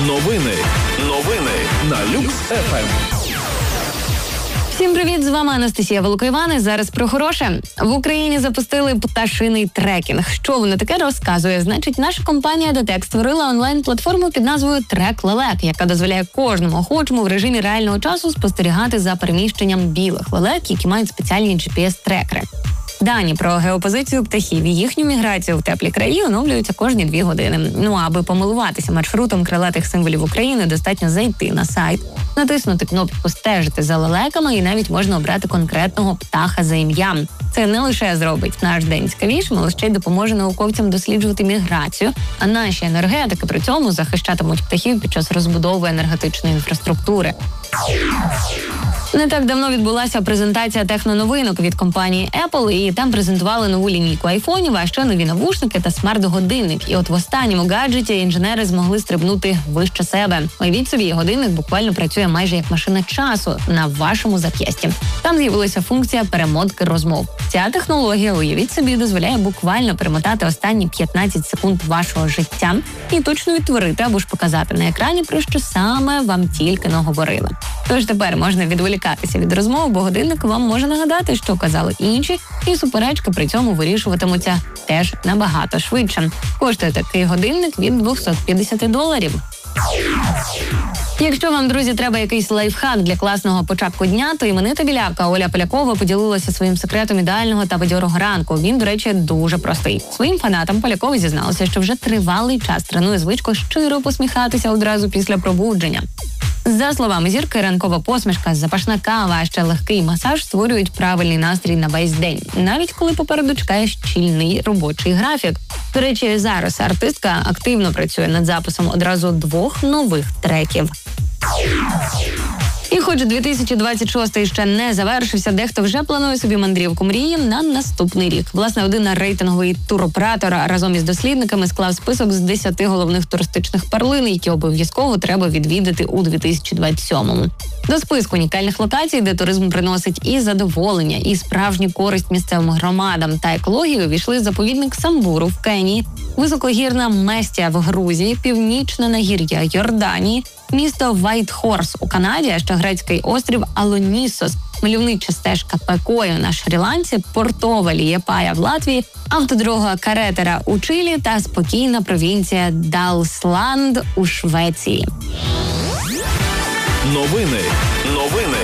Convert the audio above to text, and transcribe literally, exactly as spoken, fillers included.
Новини. Новини на Люкс еф ем. Всім привіт, з вами Анастасія Волокоїван. І зараз про хороше. В Україні запустили пташиний трекінг. Що воно таке, розказує. Значить, наша компанія Детек створила онлайн-платформу під назвою Трек Лелек, яка дозволяє кожному охочому в режимі реального часу спостерігати за переміщенням білих лелек, які мають спеціальні джі пі ес-трекери. Дані про геопозицію птахів і їхню міграцію в теплі краї оновлюються кожні дві години. Ну, а аби помилуватися маршрутом крилатих символів України, достатньо зайти на сайт, натиснути кнопку «Стежити за лелеками» і навіть можна обрати конкретного птаха за ім'ям. Це не лише зробить наш день цікавішим, але ще й допоможе науковцям досліджувати міграцію, а наші енергетики при цьому захищатимуть птахів під час розбудови енергетичної інфраструктури. Не так давно відбулася презентація техноновинок від компанії Apple, і там презентували нову лінійку айфонів, а ще нові навушники та смарт-годинник. І от в останньому гаджеті інженери змогли стрибнути вище себе. Уявіть собі, годинник буквально працює майже як машина часу на вашому зап'ясті. Там з'явилася функція перемотки розмов. Ця технологія, уявіть собі, дозволяє буквально перемотати останні п'ятнадцять секунд вашого життя і точно відтворити або ж показати на екрані, про що саме вам тільки наговорили. Тож тепер можна відволікатися від розмов, бо годинник вам може нагадати, що казали інші, і суперечки при цьому вирішуватимуться теж набагато швидше. Коштує такий годинник від двісті п'ятдесят доларів. Якщо вам, друзі, треба якийсь лайфхак для класного початку дня, то іменита біляка Оля Полякова поділилася своїм секретом ідеального та бадьорого ранку. Він, до речі, дуже простий. Своїм фанатам Полякова зізналася, що вже тривалий час тренує звичку щиро посміхатися одразу після пробудження. За словами зірки, ранкова посмішка, запашна кава, а ще легкий масаж створюють правильний настрій на весь день, навіть коли попереду чекає щільний робочий графік. До речі, зараз артистка активно працює над записом одразу двох нових треків. І хоч дві тисячі двадцять шостий ще не завершився, дехто вже планує собі мандрівку мрії на наступний рік. Власне, один рейтинговий туроператор разом із дослідниками склав список з десяти головних туристичних перлин, які обов'язково треба відвідати у дві тисячі двадцять сьомому. До списку унікальних локацій, де туризм приносить і задоволення, і справжню користь місцевим громадам та екології, увійшли заповідник Самбуру в Кенії, високогірна Местія в Грузії, північне нагір'я Йорданії, місто Вайтхорс у Канаді, а ще грецький острів Алонісос, мальовнича стежка Пекою на Шрі-Ланці, портова Лієпая в Латвії, автодорога Каретера у Чилі та спокійна провінція Далсланд у Швеції. Новини. Новини